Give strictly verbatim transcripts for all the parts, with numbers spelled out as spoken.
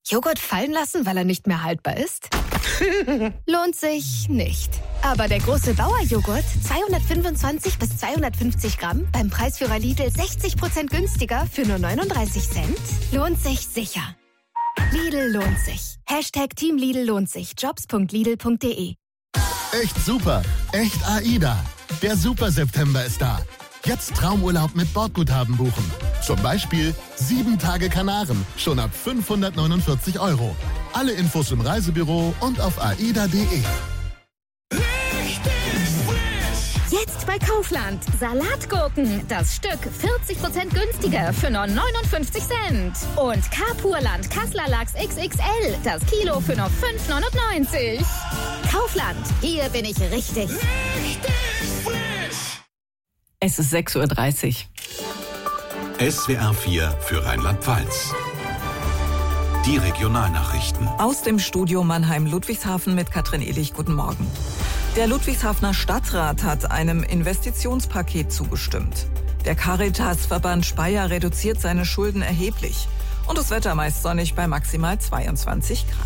Joghurt fallen lassen, weil er nicht mehr haltbar ist? Lohnt sich nicht. Aber der große Bauer-Joghurt, zweihundertfünfundzwanzig bis zweihundertfünfzig Gramm, beim Preisführer Lidl sechzig Prozent günstiger für nur neununddreißig Cent, lohnt sich sicher. Lidl lohnt sich. Hashtag Team Lidl lohnt sich. jobs punkt lidl punkt de. Echt super. Echt AIDA. Der Super-September ist da. Jetzt Traumurlaub mit Bordguthaben buchen. Zum Beispiel sieben Tage Kanaren, schon ab fünfhundertneunundvierzig Euro. Alle Infos im Reisebüro und auf aida punkt de. Jetzt bei Kaufland. Salatgurken. Das Stück vierzig Prozent günstiger für nur neunundfünfzig Cent. Und Carpurland Kassler Lachs X X L. Das Kilo für nur fünf neunundneunzig. Kaufland. Hier bin ich richtig. Richtig frisch. Es ist sechs Uhr dreißig. S W R vier für Rheinland-Pfalz. Die Regionalnachrichten. Aus dem Studio Mannheim-Ludwigshafen mit Katrin Illich. Guten Morgen. Der Ludwigshafener Stadtrat hat einem Investitionspaket zugestimmt. Der Caritas-Verband Speyer reduziert seine Schulden erheblich. Und das Wetter meist sonnig bei maximal zweiundzwanzig Grad.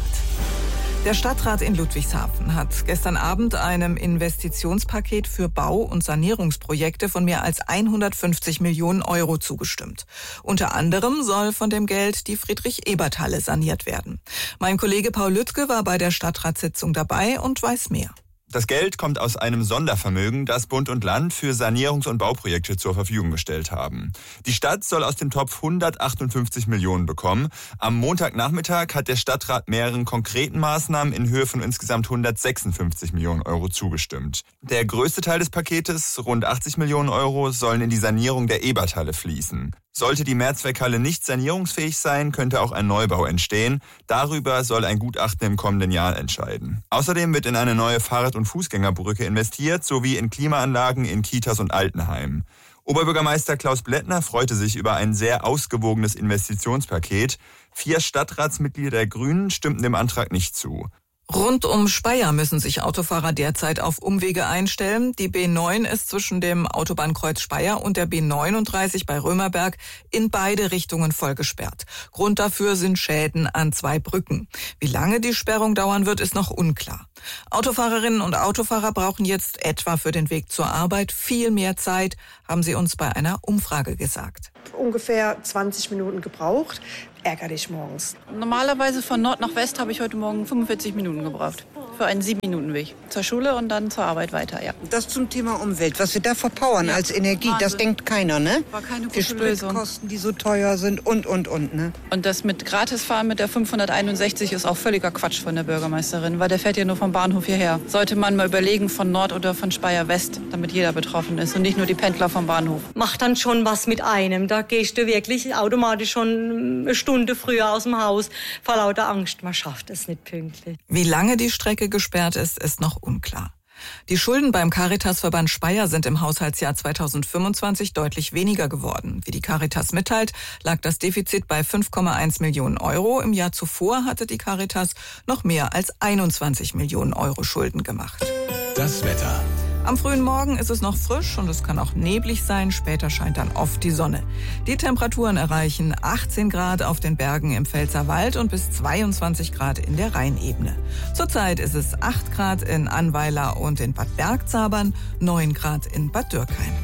Der Stadtrat in Ludwigshafen hat gestern Abend einem Investitionspaket für Bau- und Sanierungsprojekte von mehr als hundertfünfzig Millionen Euro zugestimmt. Unter anderem soll von dem Geld die Friedrich-Ebert-Halle saniert werden. Mein Kollege Paul Lüttke war bei der Stadtratssitzung dabei und weiß mehr. Das Geld kommt aus einem Sondervermögen, das Bund und Land für Sanierungs- und Bauprojekte zur Verfügung gestellt haben. Die Stadt soll aus dem Topf hundertachtundfünfzig Millionen bekommen. Am Montagnachmittag hat der Stadtrat mehreren konkreten Maßnahmen in Höhe von insgesamt hundertsechsundfünfzig Millionen Euro zugestimmt. Der größte Teil des Paketes, rund achtzig Millionen Euro, sollen in die Sanierung der Eberthalle fließen. Sollte die Mehrzweckhalle nicht sanierungsfähig sein, könnte auch ein Neubau entstehen. Darüber soll ein Gutachten im kommenden Jahr entscheiden. Außerdem wird in eine neue Fahrrad- und Fußgängerbrücke investiert, sowie in Klimaanlagen in Kitas und Altenheimen. Oberbürgermeister Klaus Blättner freute sich über ein sehr ausgewogenes Investitionspaket. Vier Stadtratsmitglieder der Grünen stimmten dem Antrag nicht zu. Rund um Speyer müssen sich Autofahrer derzeit auf Umwege einstellen. Die B neun ist zwischen dem Autobahnkreuz Speyer und der B neununddreißig bei Römerberg in beide Richtungen voll gesperrt. Grund dafür sind Schäden an zwei Brücken. Wie lange die Sperrung dauern wird, ist noch unklar. Autofahrerinnen und Autofahrer brauchen jetzt etwa für den Weg zur Arbeit viel mehr Zeit, haben sie uns bei einer Umfrage gesagt. Ungefähr zwanzig Minuten gebraucht. Ärgerlich morgens. Normalerweise von Nord nach West habe ich heute Morgen fünfundvierzig Minuten gebraucht. Für einen sieben Minuten Weg. Zur Schule und dann zur Arbeit weiter, ja. Das zum Thema Umwelt, was wir da verpowern ja, als Energie, Wahnsinn. Das denkt keiner, ne? War keine gute Für Lösung. Spritkosten, die so teuer sind und, und, und, ne? Und das mit Gratisfahren mit der fünfhunderteinundsechzig ist auch völliger Quatsch von der Bürgermeisterin, weil der fährt ja nur vom Bahnhof hierher. Sollte man mal überlegen, von Nord oder von Speyer West, damit jeder betroffen ist und nicht nur die Pendler vom Bahnhof. Macht dann schon was mit einem. Da gehst du wirklich automatisch schon eine Stunde früher aus dem Haus vor lauter Angst. Man schafft es nicht pünktlich. Wie lange die Strecke gesperrt ist, ist noch unklar. Die Schulden beim Caritas-Verband Speyer sind im Haushaltsjahr zweitausendfünfundzwanzig deutlich weniger geworden. Wie die Caritas mitteilt, lag das Defizit bei fünf Komma eins Millionen Euro. Im Jahr zuvor hatte die Caritas noch mehr als einundzwanzig Millionen Euro Schulden gemacht. Das Wetter. Am frühen Morgen ist es noch frisch und es kann auch neblig sein. Später scheint dann oft die Sonne. Die Temperaturen erreichen achtzehn Grad auf den Bergen im Pfälzerwald und bis zweiundzwanzig Grad in der Rheinebene. Zurzeit ist es acht Grad in Annweiler und in Bad Bergzabern, neun Grad in Bad Dürkheim.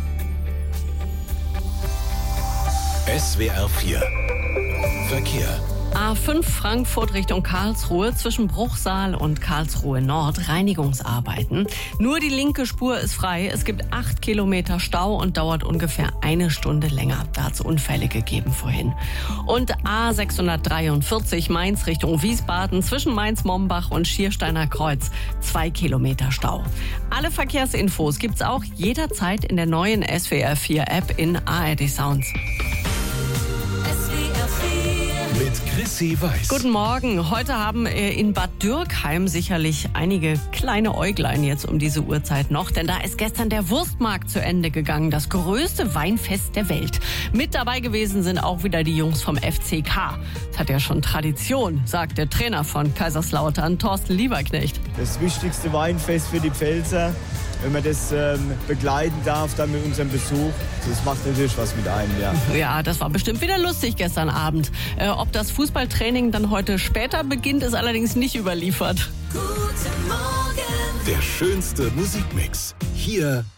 S W R vier Verkehr. A fünf Frankfurt Richtung Karlsruhe zwischen Bruchsal und Karlsruhe Nord Reinigungsarbeiten. Nur die linke Spur ist frei. Es gibt acht Kilometer Stau und dauert ungefähr eine Stunde länger. Da hat es Unfälle gegeben vorhin. Und A sechshundertdreiundvierzig Mainz Richtung Wiesbaden zwischen Mainz-Mombach und Schiersteiner Kreuz. Zwei Kilometer Stau. Alle Verkehrsinfos gibt's auch jederzeit in der neuen S W R vier App in A R D Sounds. Mit Chrissy Weiß. Guten Morgen. Heute haben in Bad Dürkheim sicherlich einige kleine Äuglein jetzt um diese Uhrzeit noch. Denn da ist gestern der Wurstmarkt zu Ende gegangen. Das größte Weinfest der Welt. Mit dabei gewesen sind auch wieder die Jungs vom F C K. Das hat ja schon Tradition, sagt der Trainer von Kaiserslautern, Thorsten Lieberknecht. Das wichtigste Weinfest für die Pfälzer. wenn man das ähm, begleiten darf dann mit unserem Besuch, das macht natürlich was mit einem, ja. Ja, das war bestimmt wieder lustig gestern Abend. Äh, ob das Fußballtraining dann heute später beginnt, ist allerdings nicht überliefert. Der schönste Musikmix. Hier